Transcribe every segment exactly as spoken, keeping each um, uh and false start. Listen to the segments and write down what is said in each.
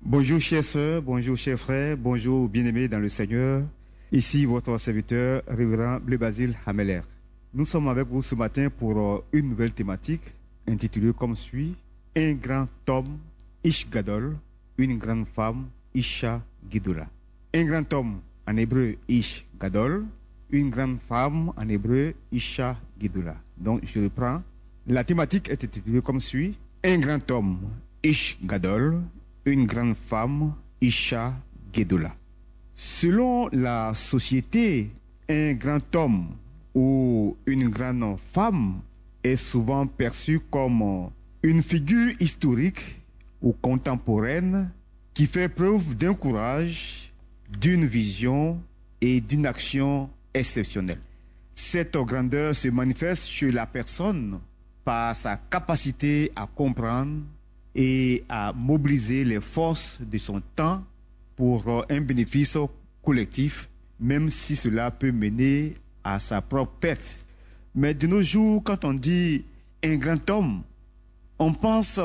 Bonjour chers sœurs, bonjour chers frères, bonjour bien-aimés dans le Seigneur. Ici votre serviteur, révérend Bleu Basile Hameler. Nous sommes avec vous ce matin pour une nouvelle thématique intitulée comme suit: Un grand homme, Ish Gadol, une grande femme, Isha Gidula. Un grand homme en hébreu, Ish Gadol, une grande femme en hébreu, Isha Gidula. Donc je reprends. La thématique est intitulée comme suit: Un grand homme, Ish Gadol, une grande femme, Isha Gidula. Selon la société, un grand homme ou une grande femme est souvent perçu comme une figure historique ou contemporaine qui fait preuve d'un courage, d'une vision et d'une action exceptionnelle. Cette grandeur se manifeste chez la personne par sa capacité à comprendre et à mobiliser les forces de son temps pour un bénéfice collectif, même si cela peut mener à sa propre perte. Mais de nos jours, quand on dit un grand homme, on pense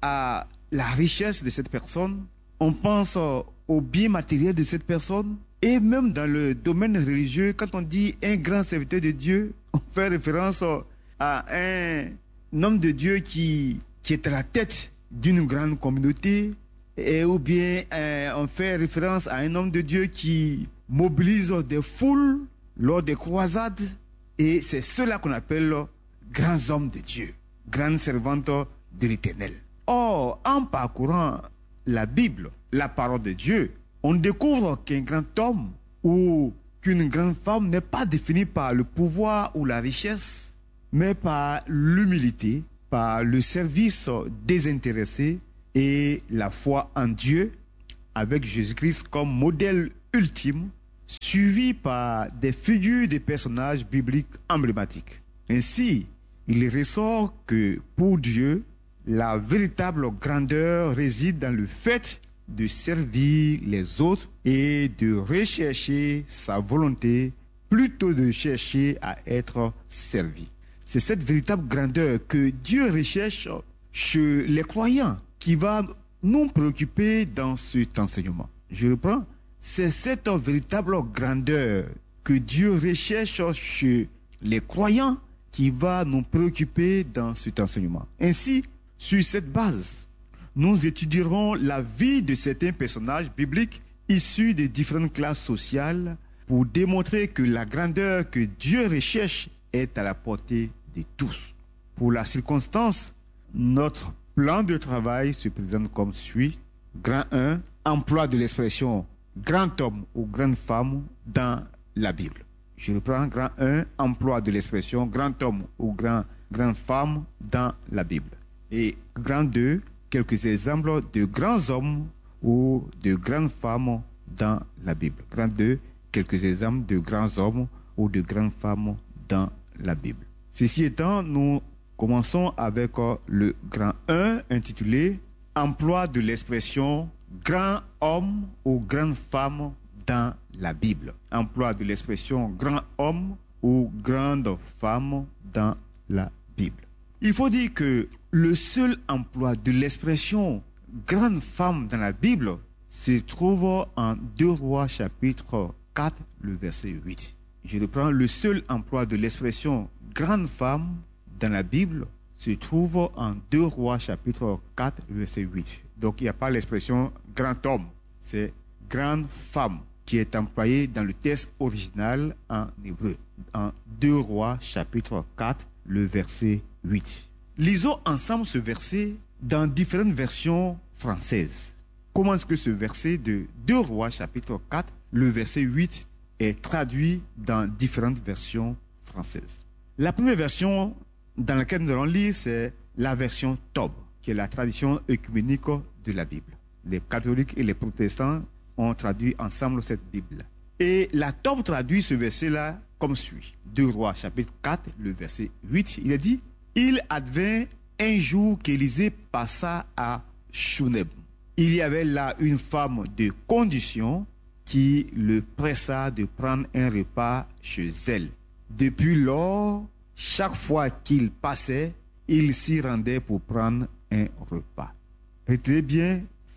à la richesse de cette personne, on pense au bien matériel de cette personne, et même dans le domaine religieux, quand on dit un grand serviteur de Dieu, on fait référence à un homme de Dieu qui, qui est à la tête d'une grande communauté, et ou bien euh, on fait référence à un homme de Dieu qui mobilise des foules lors des croisades, et c'est cela qu'on appelle grands hommes de Dieu, grandes servantes de l'Éternel. Or, en parcourant la Bible, la parole de Dieu, on découvre qu'un grand homme ou qu'une grande femme n'est pas défini par le pouvoir ou la richesse, mais par l'humilité, par le service désintéressé et la foi en Dieu, avec Jésus-Christ comme modèle ultime, suivi par des figures de personnages bibliques emblématiques. Ainsi, il ressort que pour Dieu, la véritable grandeur réside dans le fait de servir les autres et de rechercher sa volonté plutôt de chercher à être servi. C'est cette véritable grandeur que Dieu recherche chez les croyants qui va nous préoccuper dans cet enseignement. Je reprends. C'est cette véritable grandeur que Dieu recherche chez les croyants qui va nous préoccuper dans cet enseignement. Ainsi, sur cette base, nous étudierons la vie de certains personnages bibliques issus des différentes classes sociales pour démontrer que la grandeur que Dieu recherche est à la portée de tous. Pour la circonstance, notre plan de travail se présente comme suit. Grand un, emploi de l'expression grand homme ou grande femme dans la Bible. Je reprends. Grand un, emploi de l'expression grand homme ou grand, grande femme dans la Bible. Et grand deux, quelques exemples de grands hommes ou de grandes femmes dans la Bible. Grand deux, quelques exemples de grands hommes ou de grandes femmes dans la Bible. Ceci étant, nous commençons avec le grand un intitulé « Emploi de l'expression grand homme ou grande femme dans la Bible ». Emploi de l'expression grand homme ou grande femme dans la Bible. Il faut dire que le seul emploi de l'expression grande femme dans la Bible se trouve en deux Rois chapitre quatre, le verset huit. Je reprends. Le seul emploi de l'expression grande femme dans la Bible se trouve en deux Rois chapitre quatre, verset huit. Donc il n'y a pas l'expression grand homme, c'est grande femme qui est employée dans le texte original en hébreu, en deux Rois chapitre quatre, le verset huit. Lisons ensemble ce verset dans différentes versions françaises. Comment est-ce que ce verset de deux Rois chapitre quatre, le verset huit, est traduit dans différentes versions françaises? La première version dans laquelle nous allons lire, c'est la version Tob, qui est la tradition œcuménique de la Bible. Les catholiques et les protestants ont traduit ensemble cette Bible. Et la Tob traduit ce verset-là comme suit. deux Rois chapitre quatre, le verset huit, il est dit: Il advint un jour qu'Élisée passa à Shuneb. Il y avait là une femme de condition qui le pressa de prendre un repas chez elle. Depuis lors, chaque fois qu'il passait, il s'y rendait pour prendre un repas. Retenez bien,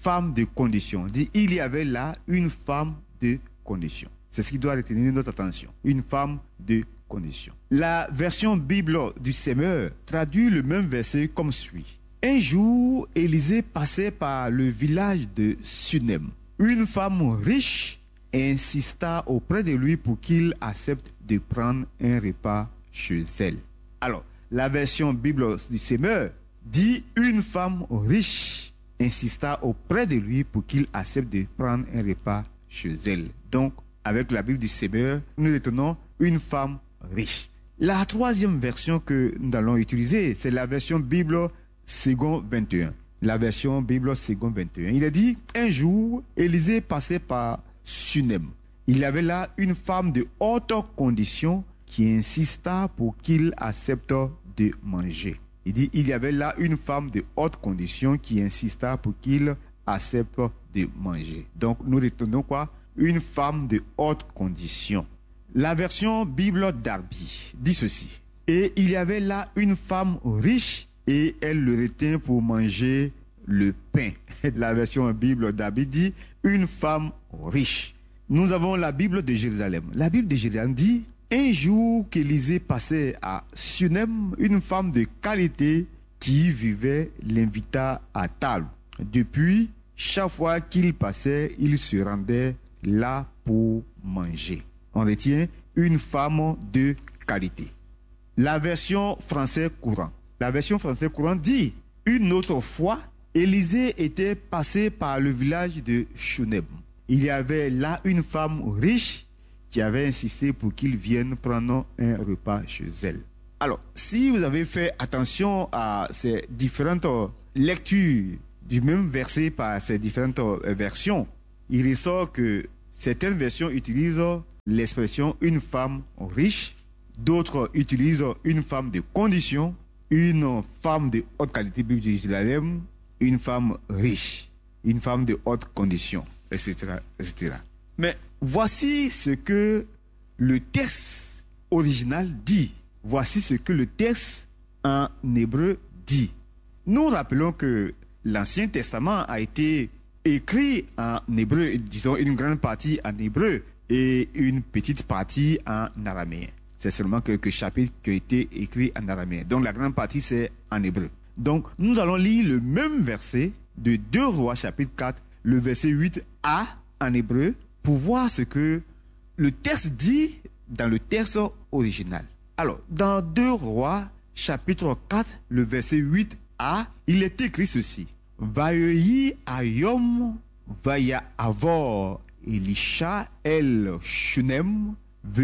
femme de condition. Dit, il y avait là une femme de condition. C'est ce qui doit retenir notre attention. Une femme de condition. La version Bible du Semeur traduit le même verset comme suit. Un jour, Élisée passait par le village de Sunem. Une femme riche insista auprès de lui pour qu'il accepte de prendre un repas chez elle. Alors, la version Bible du Semeur dit une femme riche insista auprès de lui pour qu'il accepte de prendre un repas chez elle. Donc, avec la Bible du Semeur, nous retenons une femme riche. La troisième version que nous allons utiliser, c'est la version Bible second vingt et un. La version Bible second vingt et un. Il est dit, un jour, Élisée passait par Sunem. Il y avait là une femme de haute condition qui insista pour qu'il accepte de manger. Il dit, il y avait là une femme de haute condition qui insista pour qu'il accepte de manger. Donc, nous retenons quoi? Une femme de haute condition. La version Bible Darby dit ceci. Et il y avait là une femme riche et elle le retint pour manger le pain. La version Bible Darby dit une femme riche. Nous avons la Bible de Jérusalem. La Bible de Jérusalem dit, un jour qu'Élisée passait à Sunem, une femme de qualité qui y vivait l'invita à table. Depuis, chaque fois qu'il passait, il se rendait là pour manger. On retient une femme de qualité. La version français courant. La version français courant dit, une autre fois, Élisée était passé par le village de Sunem. Il y avait là une femme riche qui avait insisté pour qu'il vienne prendre un repas chez elle. Alors, si vous avez fait attention à ces différentes lectures du même verset par ces différentes versions, il ressort que certaines versions utilisent l'expression une femme riche, d'autres utilisent une femme de condition, une femme de haute qualité biblique de Jérusalem, une femme riche, une femme de haute condition, et cetera, et cetera. Mais voici ce que le texte original dit. Voici ce que le texte en hébreu dit. Nous rappelons que l'Ancien Testament a été écrit en hébreu, disons une grande partie en hébreu et une petite partie en araméen. C'est seulement quelques chapitres qui ont été écrits en araméen. Donc la grande partie c'est en hébreu. Donc nous allons lire le même verset de deux Rois chapitre quatre, le verset huit a en hébreu, pour voir ce que le texte dit dans le texte original. Alors, dans deux Rois, chapitre quatre, le verset huit a, il est écrit ceci. Vayehi ayom vaya avor Elisha el Shunem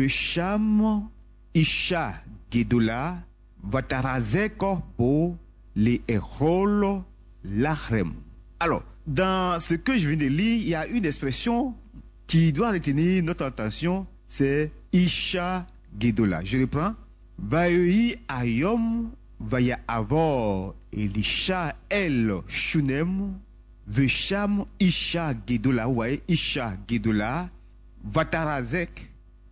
vesham isha gedola vatarazeko bo le erol lachrem. Alors, dans ce que je viens de lire, il y a une expression qui doit retenir notre attention, c'est Isha Gedola. Je reprends. Vayehi ayom vaya avor Elisha el Shunem vesham Isha Gedola. Vous voyez, Isha Gedola vatarazek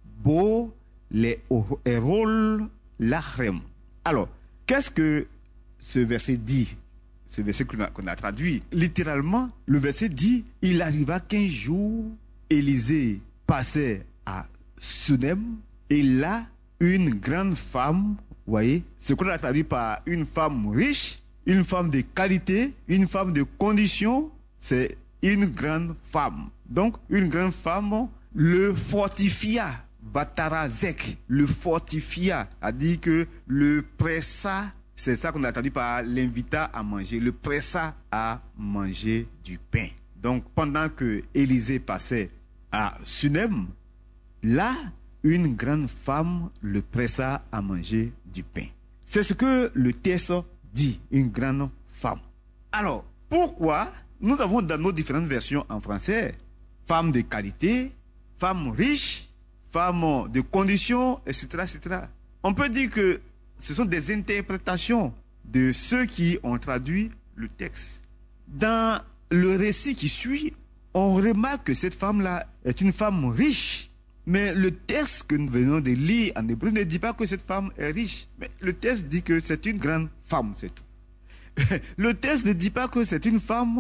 bo le erol lachrem. Alors, qu'est-ce que ce verset dit? Ce verset qu'on a, qu'on a traduit, littéralement, le verset dit, il arriva qu'un jour, Élisée passait à Sunem, et là, une grande femme, vous voyez, ce qu'on a traduit par une femme riche, une femme de qualité, une femme de condition, c'est une grande femme. Donc, une grande femme le fortifia, Vatarazek, le fortifia, a dit que le pressa. C'est ça qu'on a traduit par l'invita à manger, le pressa à manger du pain. Donc, pendant que Élisée passait à Sunem, là, une grande femme le pressa à manger du pain. C'est ce que le texte dit, une grande femme. Alors, pourquoi nous avons dans nos différentes versions en français, femme de qualité, femme riche, femme de condition, et cetera, et cetera. On peut dire que ce sont des interprétations de ceux qui ont traduit le texte. Dans le récit qui suit, on remarque que cette femme-là est une femme riche. Mais le texte que nous venons de lire en hébreu ne dit pas que cette femme est riche. Mais le texte dit que c'est une grande femme, c'est tout. Le texte ne dit pas que c'est une femme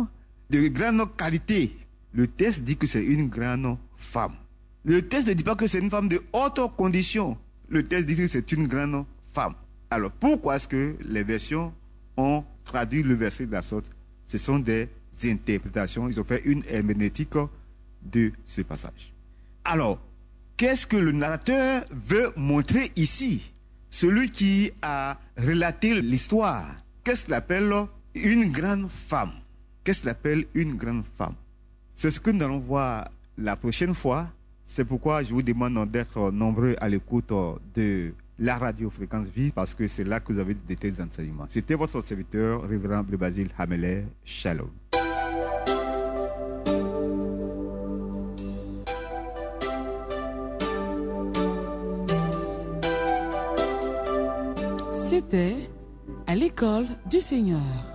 de grande qualité. Le texte dit que c'est une grande femme. Le texte ne dit pas que c'est une femme de haute condition. Le texte dit que c'est une grande femme. Alors, pourquoi est-ce que les versions ont traduit le verset de la sorte? Ce sont des interprétations. Ils ont fait une herméneutique de ce passage. Alors, qu'est-ce que le narrateur veut montrer ici? Celui qui a relaté l'histoire, qu'est-ce qu'il appelle une grande femme? Qu'est-ce qu'il appelle une grande femme? C'est ce que nous allons voir la prochaine fois. C'est pourquoi je vous demande d'être nombreux à l'écoute de la radio Fréquence Vie, parce que c'est là que vous avez de tels enseignements. C'était votre serviteur, révérend Bleu Basile Hameler. Shalom. C'était à l'école du Seigneur.